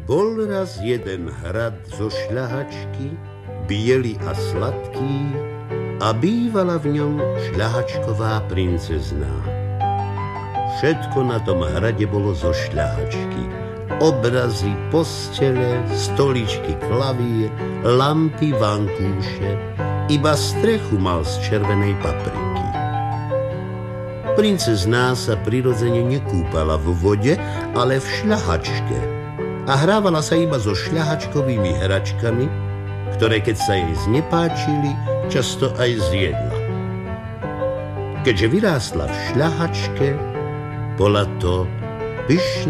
Bol raz jeden hrad zo šľahačky, biely a sladký, a bývala v ňom šľahačková princezná. Všetko na tom hrade bolo zo šľahačky. Obrazy, postele, stoličky, klavír, lampy, vankúše, iba strechu mal z červenej papriky. Princezná sa prirodzene nekúpala vo vode, ale v šľahačke a hrávala sa iba so šľahačkovými hračkami, ktoré keď sa jej znepáčili, často aj zjedla. Keďže vyrástla v šľahačke, bola to pyšná